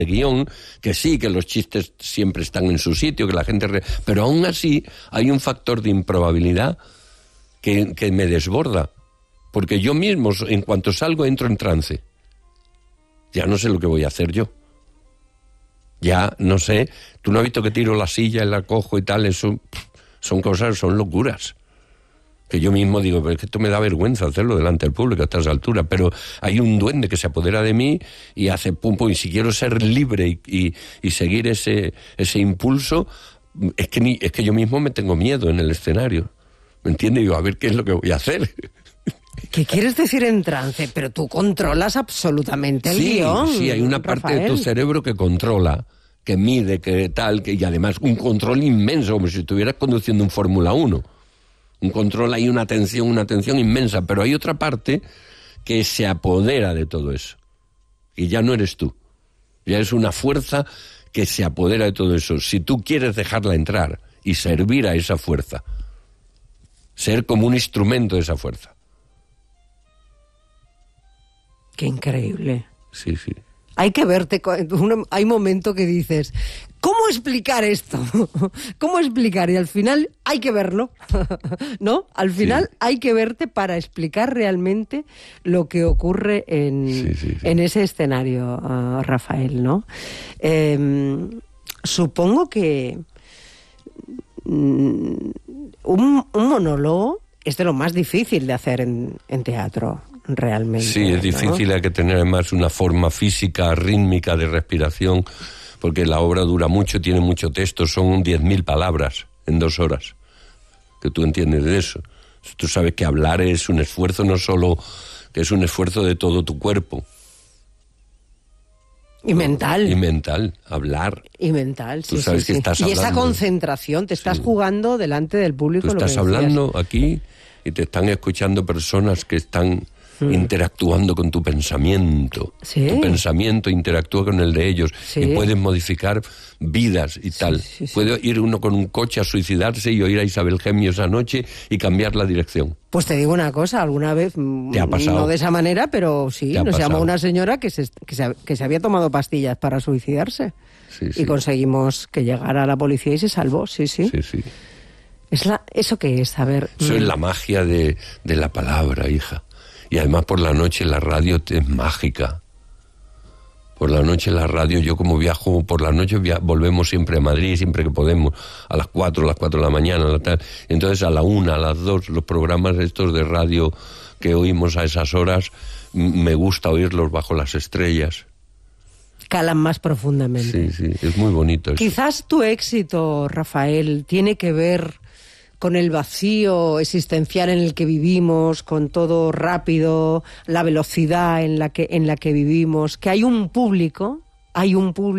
de guión, que sí, que los chistes siempre están en su sitio, que la gente... Pero aún así hay un factor de improbabilidad que me desborda. Porque yo mismo, en cuanto salgo, entro en trance. Ya no sé lo que voy a hacer yo. Ya no sé. Tú no has visto que tiro la silla y la cojo y tal. Eso son cosas, son locuras. Que yo mismo digo, pero es que esto me da vergüenza hacerlo delante del público a estas alturas. Pero hay un duende que se apodera de mí y hace pum pum. Y si quiero ser libre y seguir ese impulso, es que yo mismo me tengo miedo en el escenario. ¿Me entiendes? Digo, a ver qué es lo que voy a hacer. ¿Qué quieres decir en trance? Pero tú controlas absolutamente el guión. Sí, hay una parte Rafael. de tu cerebro que controla, que mide, que tal, y además un control inmenso, como si estuvieras conduciendo un Fórmula 1. Un control ahí, una atención inmensa, pero hay otra parte que se apodera de todo eso. Y ya no eres tú. Ya es una fuerza que se apodera de todo eso. Si tú quieres dejarla entrar y servir a esa fuerza, ser como un instrumento de esa fuerza. Qué increíble. Sí, sí. Hay que verte, hay momentos que dices, ¿cómo explicar esto? ¿Cómo explicar? Y al final hay que verlo, ¿no? Al final hay que verte para explicar realmente lo que ocurre en ese escenario, Rafael, ¿no? Supongo que un monólogo es de lo más difícil de hacer en teatro. Realmente. Sí, es difícil, ¿no? Hay que tener además una forma física, rítmica de respiración, porque la obra dura mucho, tiene mucho texto, son 10.000 palabras en 2 horas. Que tú entiendes de eso. Tú sabes que hablar es un esfuerzo, no solo que es un esfuerzo de todo tu cuerpo. Y mental. Y mental, hablar. Y mental, sí. Tú sabes que estás hablando. Y esa concentración, te estás jugando delante del público. Tú estás hablando aquí y te están escuchando personas que están interactuando con tu pensamiento. Sí. Tu pensamiento interactúa con el de ellos y puedes modificar vidas y tal. Sí. Puede ir uno con un coche a suicidarse y oír a Isabel Gemio esa noche y cambiar la dirección. Pues te digo una cosa, alguna vez, ¿Te ha pasado? No de esa manera, pero sí, nos llamó una señora que se había tomado pastillas para suicidarse. Sí. Y conseguimos que llegara la policía y se salvó, sí. ¿Eso qué es? A ver. Eso es la magia de la palabra, hija. Y además por la noche la radio es mágica. Por la noche la radio, yo como viajo por la noche, volvemos siempre a Madrid, siempre que podemos, a las 4 de la mañana, tal. Entonces a la 1, a las 2, los programas estos de radio que oímos a esas horas, me gusta oírlos bajo las estrellas. Calan más profundamente. Sí, es muy bonito eso. Quizás tu éxito, Rafael, tiene que ver con el vacío existencial en el que vivimos, con todo rápido, la velocidad en la que vivimos, que hay un público, hay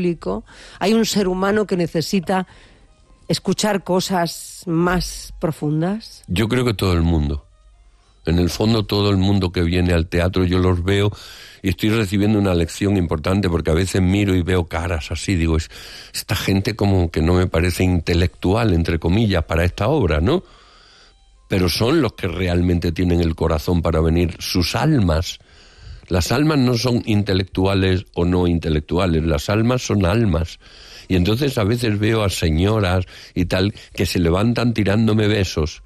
un ser humano que necesita escuchar cosas más profundas. Yo creo que todo el mundo. En el fondo todo el mundo que viene al teatro yo los veo y estoy recibiendo una lección importante porque a veces miro y veo caras así, digo, esta gente como que no me parece intelectual, entre comillas, para esta obra, ¿no? Pero son los que realmente tienen el corazón para venir, sus almas. Las almas no son intelectuales o no intelectuales, las almas son almas. Y entonces a veces veo a señoras y tal que se levantan tirándome besos.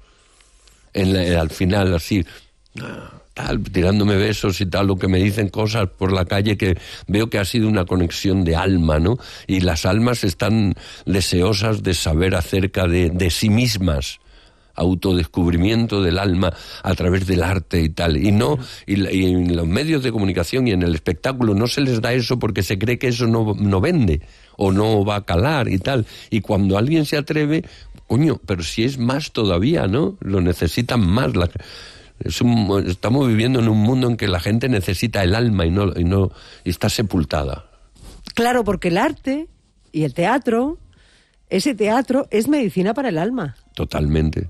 Al final, así, tal, tirándome besos y tal, lo que me dicen cosas por la calle que veo que ha sido una conexión de alma, ¿no? Y las almas están deseosas de saber acerca de sí mismas, autodescubrimiento del alma a través del arte y tal. Y en los medios de comunicación y en el espectáculo no se les da eso porque se cree que eso no vende o no va a calar y tal. Y cuando alguien se atreve, coño, pero si es más todavía, ¿no? Lo necesitan más. Estamos viviendo en un mundo en que la gente necesita el alma y está sepultada. Claro, porque el arte y el teatro, ese teatro es medicina para el alma. Totalmente.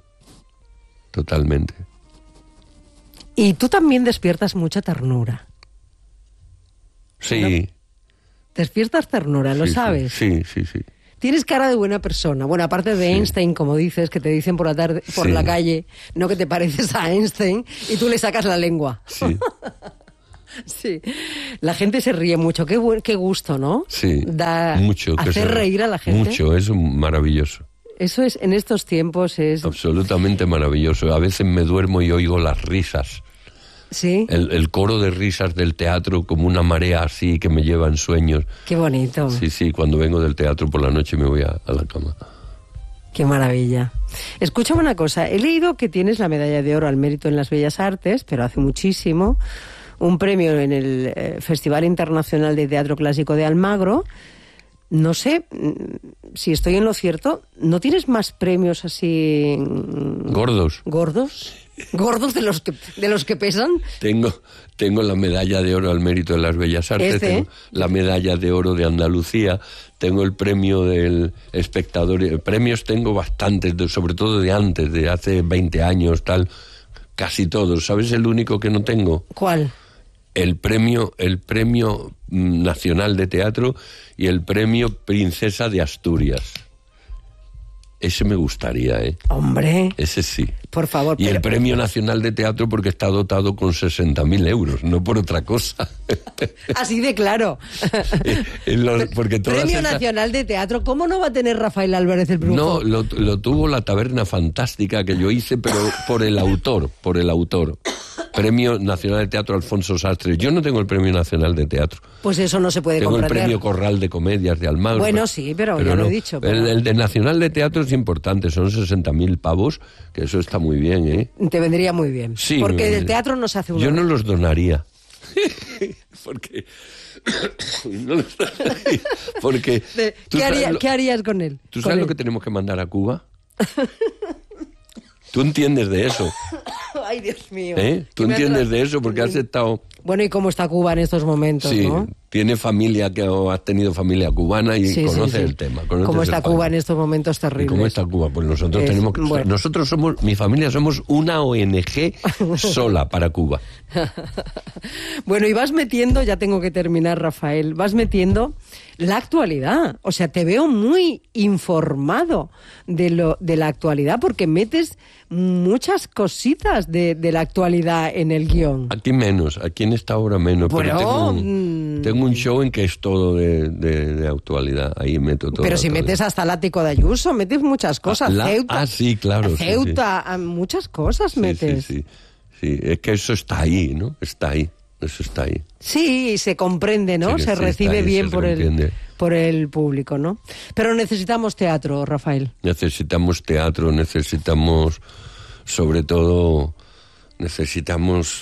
Y tú también despiertas mucha ternura. Sí. ¿No? Despiertas ternura, ¿lo sabes? Sí. Tienes cara de buena persona. Bueno, aparte de Einstein, como dices, que te dicen por la calle, no que te pareces a Einstein, y tú le sacas la lengua. Sí. Sí, la gente se ríe mucho. Qué gusto, ¿no? Sí, da mucho. Hacer reír a la gente. Mucho, es maravilloso. Eso es, en estos tiempos es... Absolutamente maravilloso. A veces me duermo y oigo las risas. Sí. El coro de risas del teatro, como una marea así que me lleva en sueños. Qué bonito. Sí, cuando vengo del teatro por la noche me voy a la cama. Qué maravilla. Escúchame una cosa, he leído que tienes la medalla de oro al mérito en las Bellas Artes, pero hace muchísimo, un premio en el Festival Internacional de Teatro Clásico de Almagro. No sé si estoy en lo cierto, ¿no tienes más premios así... ¿Gordos? ¿Gordos? ¿Gordos de los que pesan? Tengo la medalla de oro al mérito de las Bellas Artes, tengo la medalla de oro de Andalucía, tengo el premio del espectador. Premios tengo bastantes, sobre todo de antes, de hace 20 años, tal, casi todos. ¿Sabes el único que no tengo? ¿Cuál? El premio Nacional de Teatro y el premio Princesa de Asturias. Ese me gustaría, ¿eh? Hombre. Ese sí. Por favor. Y el Premio Nacional de Teatro porque está dotado con 60.000 euros, no por otra cosa. Así de claro. Porque Premio Nacional de Teatro, ¿cómo no va a tener Rafael Álvarez el Brujo? No, lo tuvo la Taberna Fantástica que yo hice, pero por el autor. Premio Nacional de Teatro Alfonso Sastre. Yo no tengo el Premio Nacional de Teatro. Pues eso no se puede comprender. Tengo el Premio Corral de Comedias de Almagro. Bueno, sí, pero ya no. lo he dicho. Pero... El de Nacional de Teatro es importante, son 60.000 pavos, que eso está muy bien, ¿eh? Te vendría muy bien. Sí. Porque del teatro no se hace uno. Yo no los donaría. Porque... no los donaría. Porque... ¿Qué harías con él? ¿Tú sabes lo que tenemos que mandar a Cuba? ¿Tú entiendes de eso? Ay, Dios mío. ¿Tú entiendes de eso? Porque has estado... Bueno, ¿y cómo está Cuba en estos momentos, sí, no? Tiene familia, o has tenido familia cubana y conoce el tema. ¿Cómo está Cuba en estos momentos terribles? ¿Cómo está Cuba? Pues nosotros tenemos que... Bueno. Nosotros somos, mi familia somos una ONG sola para Cuba. Bueno, y vas metiendo, ya tengo que terminar, Rafael, vas metiendo la actualidad. O sea, te veo muy informado de la actualidad porque metes muchas cositas de la actualidad en el guión. Aquí menos, aquí en esta hora menos. Bueno, pero tengo un show en que es todo de actualidad. Ahí meto todo. Pero si metes hasta el ático de Ayuso, metes muchas cosas. Ceuta, sí, claro. Ceuta, sí. Muchas cosas metes. Sí, es que eso está ahí, ¿no? Está ahí. Eso está ahí. Sí, se comprende, ¿no? Se recibe bien por el público, ¿no? Pero necesitamos teatro, Rafael. Necesitamos teatro, necesitamos, sobre todo, necesitamos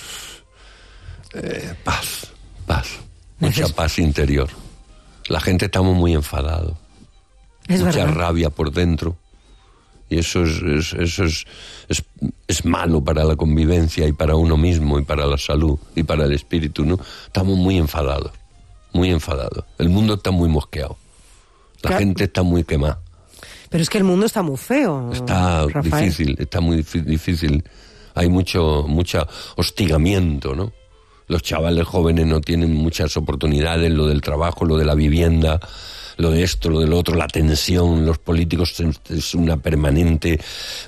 paz. Mucha paz interior. La gente estamos muy enfadados. Mucha rabia por dentro. Y eso es malo para la convivencia y para uno mismo y para la salud y para el espíritu, ¿no? Estamos muy enfadados, muy enfadados. El mundo está muy mosqueado. La gente está muy quemada. Pero es que el mundo está muy feo. Está Rafael. difícil, está muy difícil. Hay mucho hostigamiento, ¿no? Los chavales jóvenes no tienen muchas oportunidades, lo del trabajo, lo de la vivienda, lo de esto, lo del otro, la tensión, los políticos es una permanente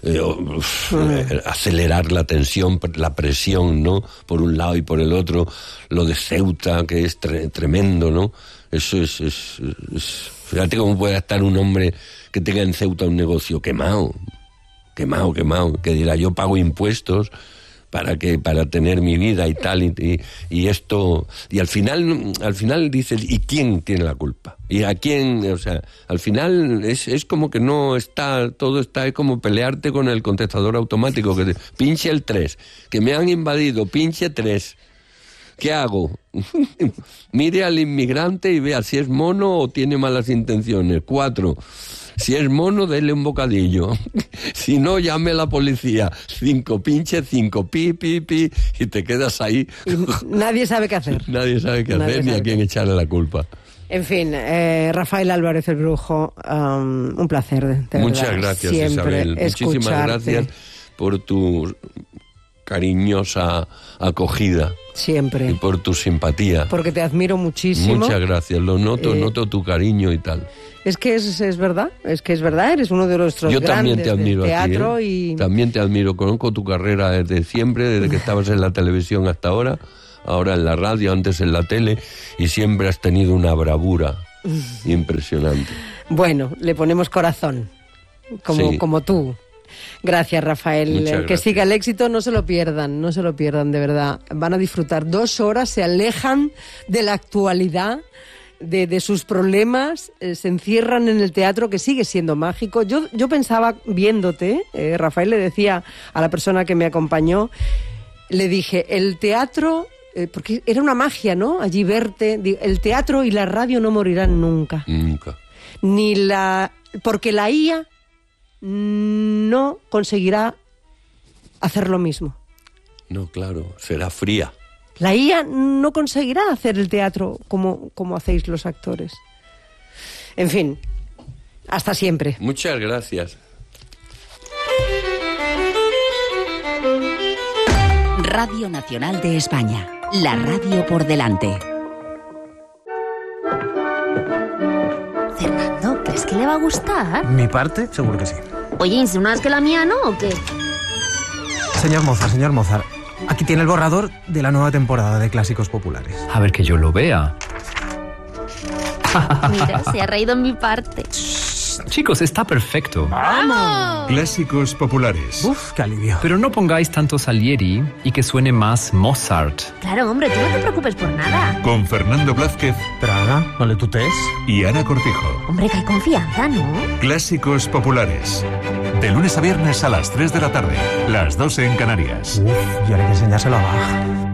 acelerar la tensión, la presión, ¿no? Por un lado y por el otro, lo de Ceuta, que es tremendo, ¿no? Eso es fíjate cómo puede estar un hombre que tenga en Ceuta un negocio quemado, que dirá, yo pago impuestos para tener mi vida y tal, y esto, y al final dices, ¿y quién tiene la culpa? ¿Y a quién? O sea, al final es como que no está, todo está, es como pelearte con el contestador automático, que pinche el 3, que me han invadido, pinche 3. ¿Qué hago? Mire al inmigrante y vea si es mono o tiene malas intenciones. 4. Si es mono, dele un bocadillo. Si no, llame a la policía. 5, pinche 5, pi, y te quedas ahí. Y nadie sabe qué hacer. Nadie sabe qué hacer ni a quién echarle la culpa. En fin, Rafael Álvarez el Brujo, un placer. De Muchas verdad, gracias, siempre Isabel. Muchísimas gracias por tu cariñosa acogida. Siempre. Y por tu simpatía. Porque te admiro muchísimo. Muchas gracias, lo noto tu cariño y tal. Es que es verdad, eres uno de nuestros Yo grandes también te admiro del teatro a ti, También te admiro, conozco tu carrera desde siempre, desde que estabas en la televisión hasta ahora, ahora en la radio, antes en la tele, y siempre has tenido una bravura impresionante. Bueno, le ponemos corazón, como tú. Gracias, Rafael. Muchas Que gracias. siga el éxito, no se lo pierdan, de verdad. Van a disfrutar 2 horas, se alejan de la actualidad, de sus problemas, se encierran en el teatro, que sigue siendo mágico. Yo pensaba, viéndote, Rafael, le decía a la persona que me acompañó, le dije, el teatro, porque era una magia, ¿no? Allí verte, el teatro y la radio no morirán nunca. Nunca. Porque la IA no conseguirá hacer lo mismo. No, claro, será fría. La IA no conseguirá hacer el teatro como hacéis los actores. En fin, hasta siempre. Muchas gracias. Radio Nacional de España, la radio por delante. Fernando, ¿crees que le va a gustar? Mi parte, seguro que sí. Oye, ¿insinúas que la mía no o qué? Señor Mozart, aquí tiene el borrador de la nueva temporada de Clásicos Populares. A ver que yo lo vea. Mira, se ha reído en mi parte. Chicos, está perfecto. ¡Vamos! Clásicos populares. Uf, qué alivio. Pero no pongáis tanto Salieri y que suene más Mozart. Claro, hombre, tú no te preocupes por nada. Con Fernando Blázquez Pero Ana, no le tutees. y Ana Cortijo. Hombre, que hay confianza, ¿no? Clásicos populares. De lunes a viernes a las 3 de la tarde. Las 12 en Canarias. Uf, y ahora hay que enseñárselo a Bach.